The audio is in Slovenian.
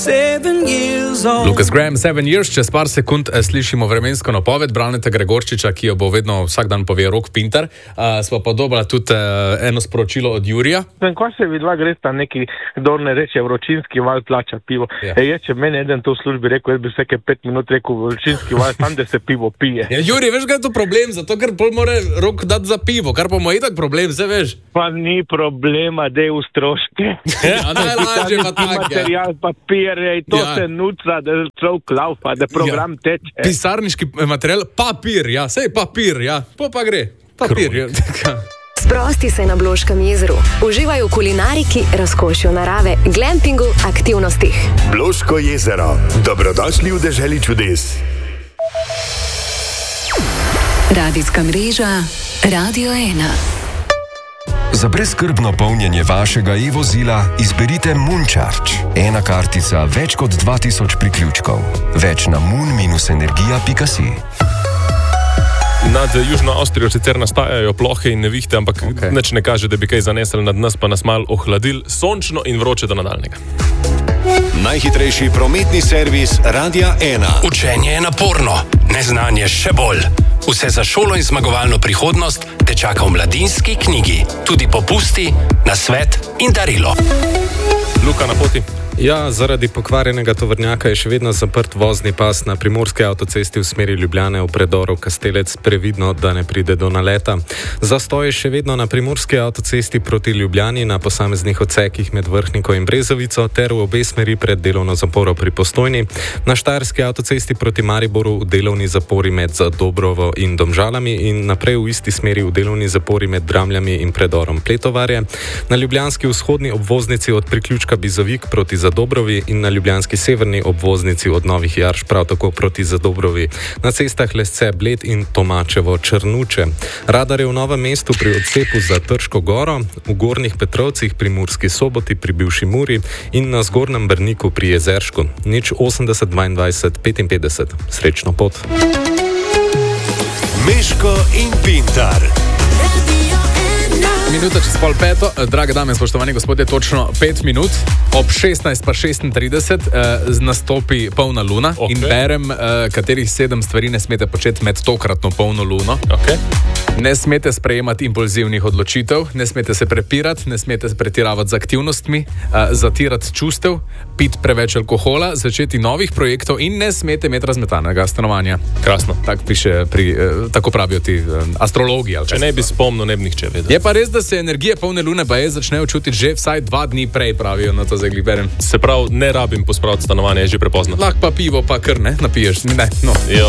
Lucas Graham, 7 years, čez par sekund slišimo vremensko napoved Braneta Gregorčiča, ki jo bo vedno vsak dan pove Rok Pintar. Smo pa dobila tudi eno sporočilo od Jurija. Ko se vidva gre sta neki, kdo ne reče vročinski val plača pivo. Ja. Če meni eden to v službi rekel, jaz bi vsake 5 minut rekel vročinski val, tam da se pivo pije. Ja, Jurij, veš, kaj je to problem? Zato, ker pol mora Rok dati za pivo, kar pa mu je itak problem, se veš. Pa ni problema, da je v stroške. Ja, najlažje pa tak, material, papir, to se nuca, da človek laufa, da program teče. Pisarniški material, papir, ja, sej papir, ja, pa gre, papir. Ja. Sprosti se na Bloškem jezeru, uživaj v kulinariki, razkošju narave, glampingu, aktivnostih. Bloško jezero, dobrodošli v deželi čudes. Radijska mreža Radio 1. Za brezskrbno polnjenje vašega e-vozila izberite Moon-Charge. Ena kartica, več kot 2000 priključkov. Več na moon-energija.si. Nad Južno Avstrijo sicer nastajajo plohe in nevihte, ampak nič ne kaže, da bi kaj zanesli nad nas, pa nas malo ohladil. Sončno in vroče do nadaljnega. Najhitrejši prometni servis Radia 1. Učenje je naporno, neznanje še bolj. Vse za šolo in zmagovalno prihodnost te čaka v Mladinski knjigi. Tudi popusti, nasvet in darilo. Luka na poti. Ja, zaradi pokvarjenega tovornjaka je še vedno zaprt vozni pas na primorski avtocesti v smeri Ljubljane v predoru Kastelec. Previdno, da ne pride do naleta. Zastoj je še vedno na primorski avtocesti proti Ljubljani na posameznih odsekih med Vrhniko in Brezovico ter v obe smeri pred delovno zaporo pri Postojni. Na štajerski avtocesti proti Mariboru v delovni zapori med Zadobrovo in Domžalami in naprej v isti smeri v delovni zapori med Dramljami in predorom Pletovarje. Na ljubljanski vzhodni obvoznici od priključka Bizovik proti Zadobrovi in na ljubljanski severni obvoznici od Novih Jarš prav tako proti Zadobrovi. Na cestah Lesce, Bled in Tomačevo Črnuče. Radar je v Novem mestu pri odcepu za Trško goro, v Gornjih Petrovcih pri Murski Soboti pri bivši Muri in na Zgornjem Brniku pri Jezeršku. 080 22 55. Srečno pot. Meško in Pintar. Minuta čez pol peto, drage dame in spoštovani gospodje, točno 5 minut, ob 16:36 nastopi polna luna in berem, katerih 7 stvari ne smete početi med tokratno polno luno. Ne smete sprejemati impulzivnih odločitev, ne smete se prepirati, ne smete pretiravati z aktivnostmi, zatirati čustev, piti preveč alkohola, začeti novih projektov in ne smete imeti razmetanega stanovanja. Krasno. Tako pravijo ti astrologi. Če ne bi spomnil, ne bi nihče vedel. Je pa res, da se energije polne lune pa začnejo čutiti že vsaj 2 dni prej, pravijo na to zdaj berem. Se pravi, ne rabim pospraviti stanovanje, je že prepozno. Lahko pa pivo pa kar ne napiješ. Ne, no.